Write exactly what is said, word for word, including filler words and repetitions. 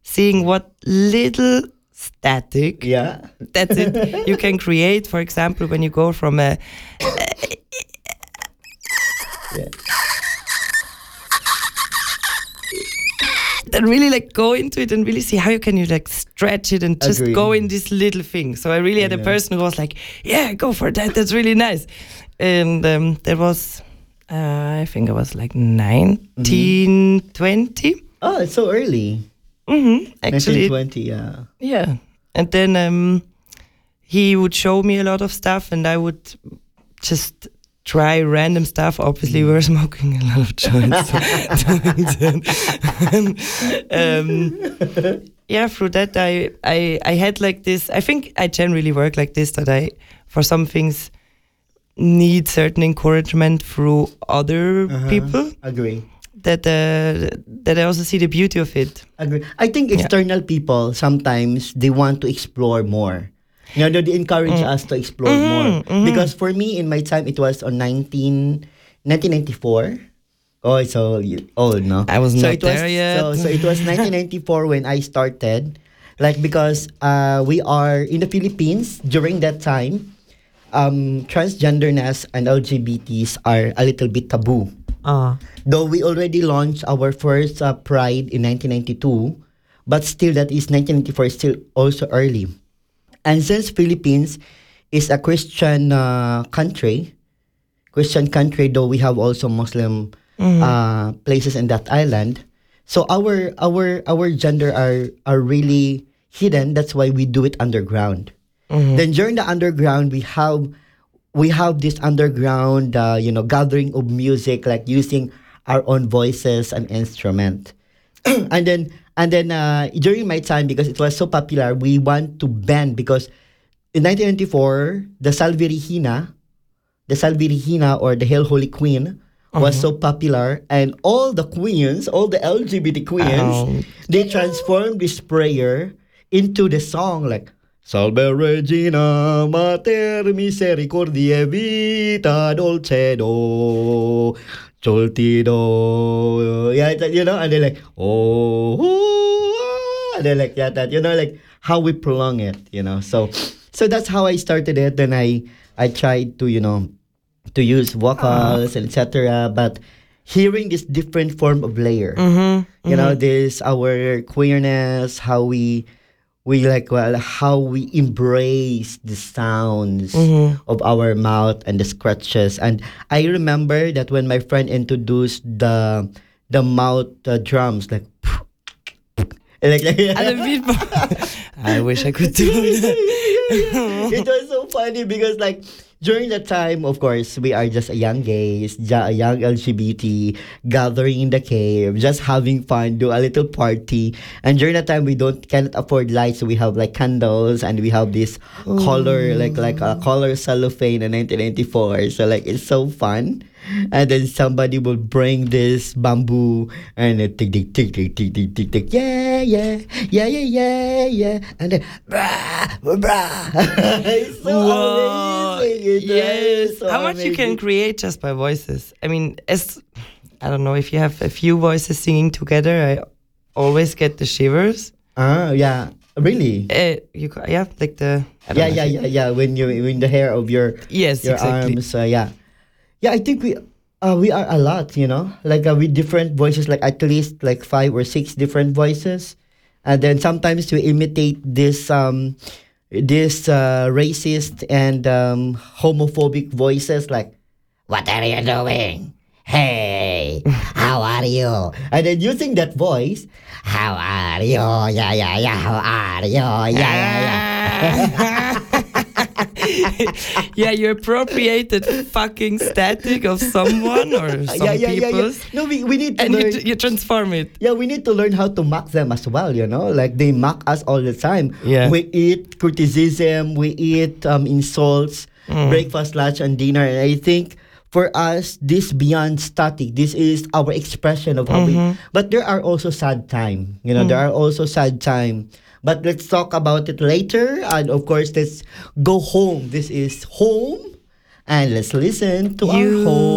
seeing what little static Yeah. that's it you can create. For example, when you go from a Yeah. then really like go into it and really see how you can you like stretch it and just Agree. go in this little thing. So I really had a know. person who was like, yeah, go for that, that's really nice. And um, there was uh, I think I was like nineteen, twenty. Oh, it's so early. Mm-hmm. Actually, nineteen twenty, yeah. yeah. And then um, he would show me a lot of stuff, and I would just try random stuff. Obviously, we were smoking a lot of joints. and, um, yeah, through that, I, I I had like this. I think I generally work like this. That I, for some things, need certain encouragement through other Uh-huh. people. Agree. That uh, that I also see the beauty of it. Agree. I think external people sometimes they want to explore more. You know, they encourage us to explore more. Because for me, in my time, it was on nineteen, nineteen ninety-four. Oh, it's so old, no? I was so not it was, there yet. So, so it was nineteen ninety-four when I started. Like, because uh, we are in the Philippines during that time, um, transgenderness and L G B Ts are a little bit taboo. Uh, Though we already launched our first uh, Pride in nineteen ninety-two, but still that is nineteen ninety-four is still also early. And since Philippines is a Christian uh, country, Christian country, though we have also Muslim uh, places in that island, so our our our gender are are really hidden. That's why we do it underground. Then during the underground, we have we have this underground, uh, you know, gathering of music, like using our own voices and instrument. and then and then uh, during my time, because it was so popular, we want to ban, because in nineteen ninety-four, the Salve Regina, the Salve Regina or the Hail Holy Queen was so popular, and all the queens, all the L G B T queens, Oh. they transformed this prayer into the song, like Salve Regina, Mater Misericordiae Vita Dulcedo Joltido. Yeah, that, you know, and they're like, oh, oh, and they're like, yeah, that, you know, like how we prolong it, you know. So, so that's how I started it. Then I, I tried to, you know, to use vocals and et cetera. But hearing this different form of layer, you know, this our queerness, how we we like well how we embrace the sounds of our mouth and the scratches. And I remember that when my friend introduced the the mouth uh, drums, like like, like And the beatbox. I wish I could do that. it was so funny because like during that time, of course, we are just a young gays, ja- a young L G B T gathering in the cave, just having fun, do a little party. And during that time, we don't cannot afford lights, so we have like candles, and we have this color, like like a color cellophane in nineteen ninety-four. So like it's so fun. And then somebody will bring this bamboo and it tick tick tick tick tick tick tick tick, yeah yeah yeah yeah yeah yeah, and then brah brah. It's so Whoa. amazing. It Yes. is so How much you can amazing. create just by voices. I mean, as I don't know, if you have a few voices singing together, I always get the shivers. Ah, yeah, really. Uh, you ca- yeah, like the I don't Yeah, know yeah, if yeah, yeah. When you when the hair of your you- Yes, your exactly. arms, uh, yeah, yeah. I think we uh, we are a lot, you know, like uh, with different voices, like at least like five or six different voices, and then sometimes we imitate this um this uh, racist and um, homophobic voices, like "What are you doing? Hey, how are you?" And then using that voice, "How are you? Yeah, yeah, yeah. How are you? Yeah, yeah, yeah." Yeah, you appropriated fucking static of someone or some yeah, yeah, yeah, yeah. people's, No, we, we need to and learn. you, you transform it. Yeah, we need to learn how to mock them as well, you know? Like, they mock us all the time. Yeah. We eat criticism, we eat um, insults, breakfast, lunch, and dinner. And I think for us, this beyond static. This is our expression of how we... But there are also sad time. You know, there are also sad time. But let's talk about it later. And of course, let's go home. This is home. And let's listen to our You- home.